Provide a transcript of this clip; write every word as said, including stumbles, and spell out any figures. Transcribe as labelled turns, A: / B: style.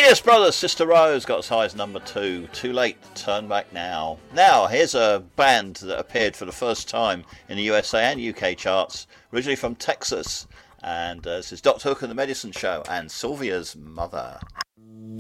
A: Genius Brothers, Sister Rose got as high as number two. Too late, turn back now. Now, here's a band that appeared for the first time in the U S A and U K charts, originally from Texas. And uh, this is Doctor Hook and the Medicine Show and Sylvia's Mother.